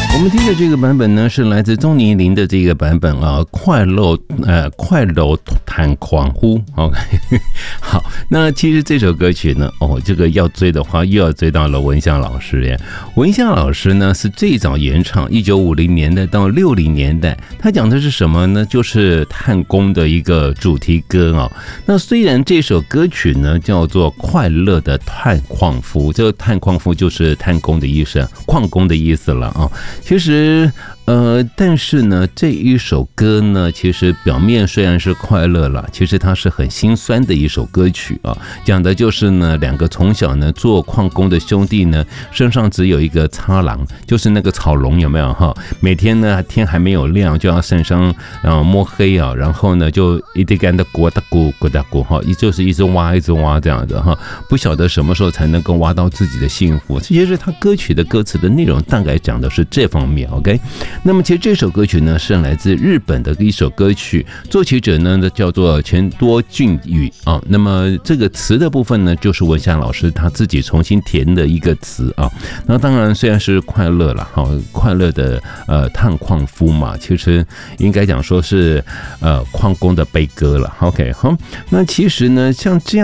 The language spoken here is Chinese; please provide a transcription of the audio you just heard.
我们听的这个版本呢，是来自钟宁林的这个版本啊，快乐弹狂呼。OK， 好，那其实这首歌曲呢，这个要追的话，又要追到了文夏老师耶。文夏老师呢是最早原唱，1950年代到60年代，他讲的是什么呢？就是探工的一个主题歌啊。那虽然这首歌曲呢叫做《快乐的探矿夫》，这个探矿夫就是探工的意思，矿工的意思了啊。其实但是呢，这一首歌呢，其实表面虽然是快乐了，其实它是很心酸的一首歌曲啊。讲的就是呢，两个从小呢做矿工的兄弟呢，身上只有一个插狼，就是那个草笼，有没有哈？每天呢天还没有亮就要上山摸黑啊，然后呢就一直干的咕哒咕咕哒咕哈，就是一直挖一直挖这样的哈，不晓得什么时候才能够挖到自己的幸福。其实他歌曲的歌词的内容大概讲的是这方面 ，OK。那么其实这首歌曲呢是来自日本的一首歌曲，作曲者呢叫做前多俊宇啊。那么这个词的部分呢，就是文夏老师他自己重新填的一个词啊。那当然虽然是快乐了哈，快乐的探矿夫嘛，其实应该讲说是矿工的悲歌了。OK， 好，那其实呢像这样。